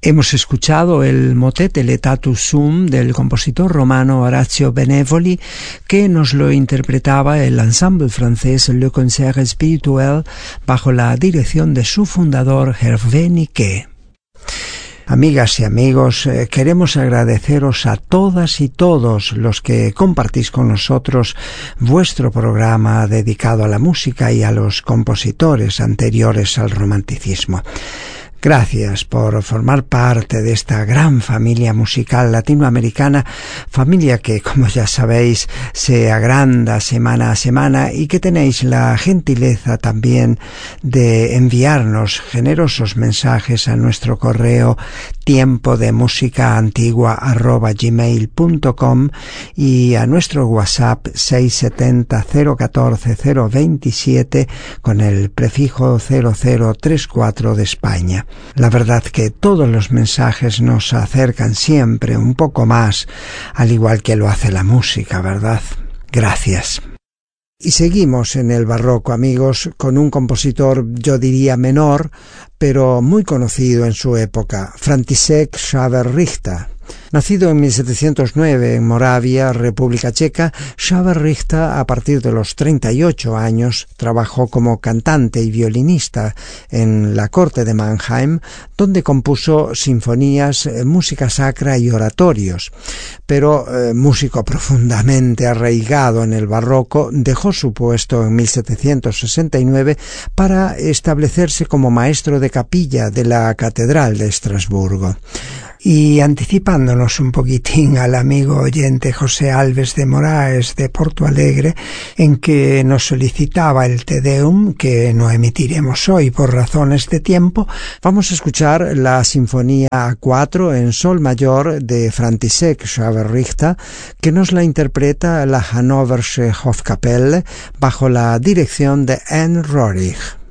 Hemos escuchado el motet Letatus Sum del compositor romano Orazio Benevoli, que nos lo interpretaba el ensemble francés Le Concert Spirituel bajo la dirección de su fundador Hervé Niquet. Amigas y amigos, queremos agradeceros a todas y todos los que compartís con nosotros vuestro programa dedicado a la música y a los compositores anteriores al romanticismo. Gracias por formar parte de esta gran familia musical latinoamericana, familia que, como ya sabéis, se agranda semana a semana y que tenéis la gentileza también de enviarnos generosos mensajes a nuestro correo tiempodemusicaantigua@gmail.com y a nuestro WhatsApp 670 014 027 con el prefijo 0034 de España. La verdad que todos los mensajes nos acercan siempre un poco más, al igual que lo hace la música, ¿verdad? Gracias. Y seguimos en el barroco, amigos, con un compositor, yo diría menor, pero muy conocido en su época, František Schaber-Richta. Nacido en 1709 en Moravia, República Checa, Schaber-Richta a partir de los 38 años trabajó como cantante y violinista en la corte de Mannheim, donde compuso sinfonías, música sacra y oratorios. Pero músico profundamente arraigado en el barroco, dejó su puesto en 1769 para establecerse como maestro de capilla de la Catedral de Estrasburgo. Y anticipándonos un poquitín al amigo oyente José Alves de Moraes de Porto Alegre, en que nos solicitaba el Te Deum, que no emitiremos hoy por razones de tiempo, vamos a escuchar la Sinfonía A4 en Sol mayor de František Schaber-Richta, que nos la interpreta la Hannoversche Hofkapelle bajo la dirección de Anne Rohrig.